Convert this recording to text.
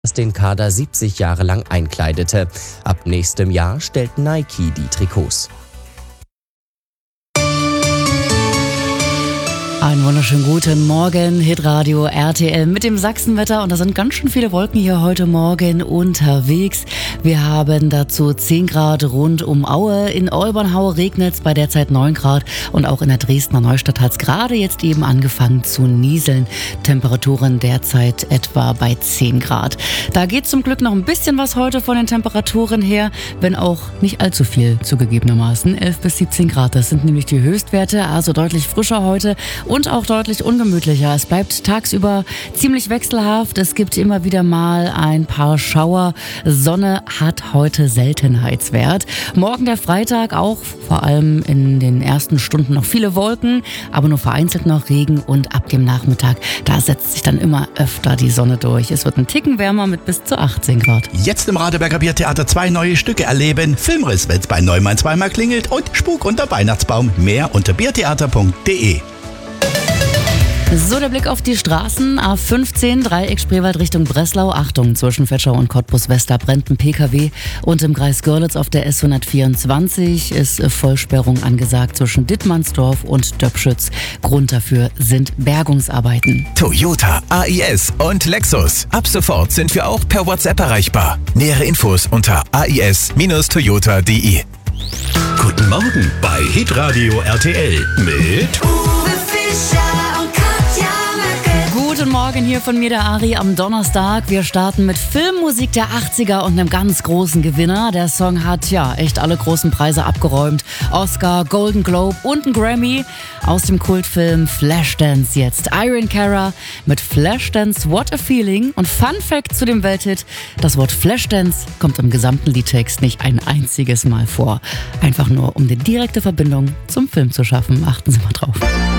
das den Kader 70 Jahre lang einkleidete. Ab nächstem Jahr stellt Nike die Trikots. Einen wunderschönen guten Morgen, Hitradio RTL mit dem Sachsenwetter, und da sind ganz schön viele Wolken hier heute Morgen unterwegs. Wir haben dazu 10 Grad rund um Aue, in Olbernhau regnet es bei derzeit 9 Grad und auch in der Dresdner Neustadt hat es gerade jetzt eben angefangen zu nieseln. Temperaturen derzeit etwa bei 10 Grad. Da geht zum Glück noch ein bisschen was heute von den Temperaturen her, wenn auch nicht allzu viel zugegebenermaßen. 11 bis 17 Grad, das sind nämlich die Höchstwerte, also deutlich frischer heute. Und auch deutlich ungemütlicher. Es bleibt tagsüber ziemlich wechselhaft. Es gibt immer wieder mal ein paar Schauer. Sonne hat heute Seltenheitswert. Morgen der Freitag auch, vor allem in den ersten Stunden noch viele Wolken, aber nur vereinzelt noch Regen, und ab dem Nachmittag, da setzt sich dann immer öfter die Sonne durch. Es wird ein Ticken wärmer mit bis zu 18 Grad. Jetzt im Radeberger Biertheater 2 neue Stücke erleben. Filmriss, wenn's bei Neumann zweimal klingelt, und Spuk unter Weihnachtsbaum. Mehr unter biertheater.de. So, der Blick auf die Straßen. A15, Dreieck Spreewald Richtung Breslau. Achtung, zwischen Vetschau und Cottbus-West, da brennt ein PKW. Und im Kreis Görlitz auf der S124 ist Vollsperrung angesagt zwischen Dittmannsdorf und Döpschütz. Grund dafür sind Bergungsarbeiten. Toyota, AIS und Lexus. Ab sofort sind wir auch per WhatsApp erreichbar. Nähere Infos unter ais-toyota.de. Guten Morgen bei Hitradio RTL mit Uwe Fischer und Katja Möcke. Guten Morgen, hier von mir der Ari am Donnerstag. Wir starten mit Filmmusik der 80er und einem ganz großen Gewinner. Der Song hat ja echt alle großen Preise abgeräumt. Oscar, Golden Globe und ein Grammy. Aus dem Kultfilm Flashdance jetzt. Irene Cara mit Flashdance What a Feeling. Und Fun Fact zu dem Welthit: Das Wort Flashdance kommt im gesamten Liedtext nicht ein einziges Mal vor. Einfach nur, um die direkte Verbindung zum Film zu schaffen. Achten Sie mal drauf.